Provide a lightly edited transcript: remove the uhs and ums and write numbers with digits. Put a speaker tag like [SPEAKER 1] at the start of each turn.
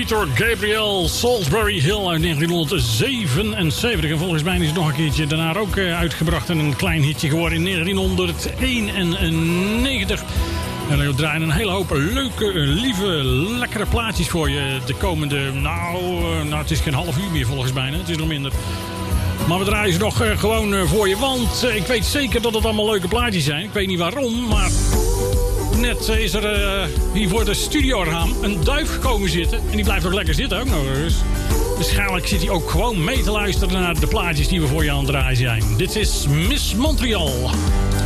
[SPEAKER 1] Peter Gabriel, Salisbury Hill uit 1977. En volgens mij is het nog een keertje daarna ook uitgebracht. En een klein hitje geworden in 1991. En we draaien een hele hoop leuke, lieve, lekkere plaatjes voor je de komende... Nou, het is geen half uur meer volgens mij. Het is nog minder. Maar we draaien ze nog gewoon voor je. Want ik weet zeker dat het allemaal leuke plaatjes zijn. Ik weet niet waarom, maar... Net is er hier voor de studioraam een duif gekomen zitten. En die blijft ook lekker zitten ook nog eens. Waarschijnlijk zit hij ook gewoon mee te luisteren naar de plaatjes die we voor je aan het draaien zijn. Dit is Miss Montreal.